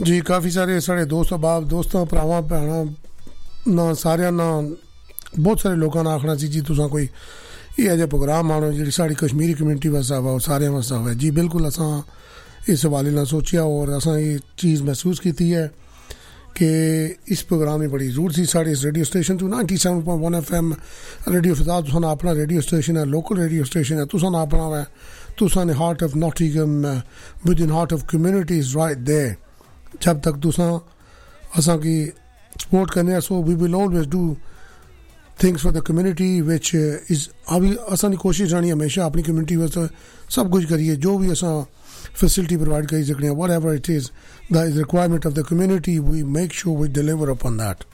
जी काफ़ी सारे साढ़े दोस्त अहबाब दोस्तां भरावां भैनां ना सारियां ना बहुत सारे लोगों ने आखना सी जी तुसां कोई इहो जेहा प्रोग्राम आनो जी साड़ी कश्मीरी कम्यूनिटी वास्ते आवा और सारे वास्ते आवा जी बिल्कुल असां इस हवाले नाल सोचिया और असां ये चीज़ महसूस की है कि इस प्रोग्राम की बड़ी जरूरत थी साढ़े इस रेडियो स्टेशन तो 97.1 FM रेडियो फिदा तुसां अपना रेडियो स्टेशन है लोकल रेडियो स्टेशन है तुसां अपना है तुसां ने heart of Nottingham with in heart of communities right there जब तक तुसां असां की सपोर्ट करने so we will always do things for the community which is अभी असां कोशिश रहनी हमेशा अपनी कम्यूनिटी वास्ते सब कुछ करिए जो भी असां facility provide करी सकते हैं whatever it is that is requirement of the community we make sure we deliver upon that